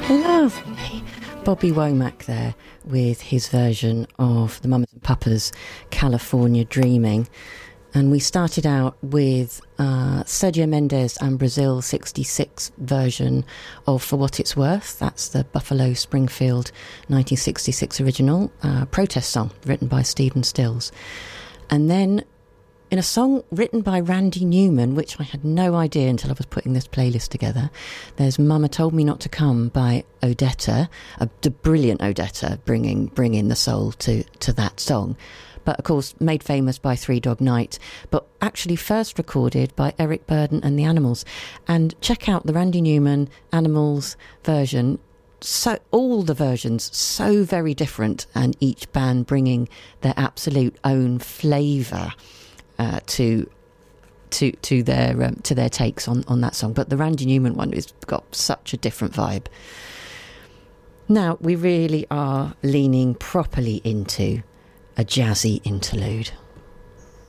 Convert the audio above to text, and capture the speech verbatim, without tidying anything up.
Lovely. Bobby Womack there with his version of the Mamas and Papas California Dreaming. And we started out with uh, Sergio Mendes and Brazil sixty-six version of For What It's Worth. That's the Buffalo Springfield nineteen sixty-six original uh, protest song written by Stephen Stills. And then in a song written by Randy Newman, which I had no idea until I was putting this playlist together, there's Mama Told Me Not to Come by Odetta, a, a brilliant Odetta, bringing bringing the soul to, to that song. But, of course, made famous by Three Dog Night, but actually first recorded by Eric Burdon and the Animals. And check out the Randy Newman Animals version. So all the versions so very different, and each band bringing their absolute own flavour Uh, to to to their um, to their takes on, on that song. But the Randy Newman one has got such a different vibe. Now we really are leaning properly into a jazzy interlude.